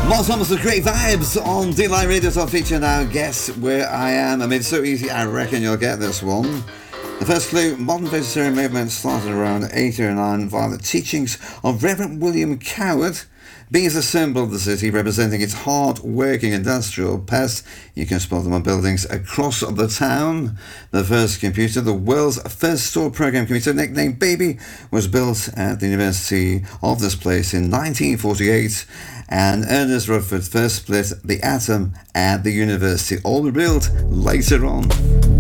Mark Thomas with Great Vibes on D-Line Radio. So I'll feature now Guess Where I Am. I mean, it's so easy, I reckon you'll get this one. The first clue, modern vegetarian movement started around 1809 via the teachings of Reverend William Coward. Being as a symbol of the city, representing its hard-working industrial past, you can spot them on buildings across the town. The first computer, the world's first store program computer, nicknamed Baby, was built at the University of this place in 1948, and Ernest Rutherford first split the atom at the university, all revealed later on.